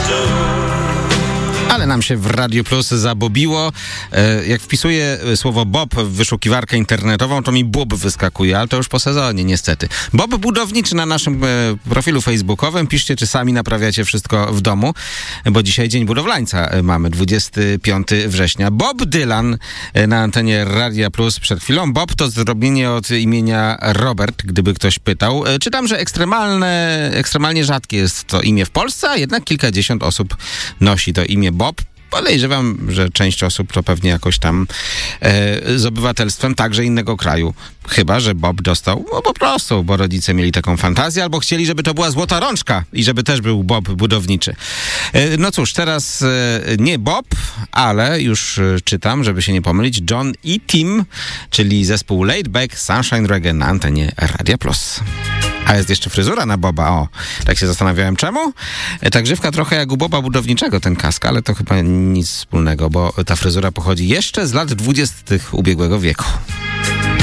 Ale nam się w Radio Plus zabobiło. Jak wpisuję słowo Bob w wyszukiwarkę internetową, to mi Bób wyskakuje, ale to już po sezonie niestety. Bob budowniczy na naszym profilu facebookowym. Piszcie, czy sami naprawiacie wszystko w domu, bo dzisiaj Dzień Budowlańca mamy, 25 września. Bob Dylan na antenie Radia Plus przed chwilą. Bob to zdrobnienie od imienia Robert, gdyby ktoś pytał. Czytam, że ekstremalnie rzadkie jest to imię w Polsce, a jednak kilkadziesiąt osób nosi to imię Bob. Podejrzewam, że część osób to pewnie jakoś tam z obywatelstwem także innego kraju. Chyba że Bob dostał po prostu, bo rodzice mieli taką fantazję, albo chcieli, żeby to była złota rączka i żeby też był Bob budowniczy. No cóż, teraz nie Bob, ale już czytam, żeby się nie pomylić, John i Tim, czyli zespół Laid Back Sunshine Reggae na antenie Radia Plus. A jest jeszcze fryzura na Boba, o, tak się zastanawiałem czemu. Ta grzywka trochę jak u Boba budowniczego, ten kask, ale to chyba nic wspólnego, bo ta fryzura pochodzi jeszcze z lat 20. ubiegłego wieku.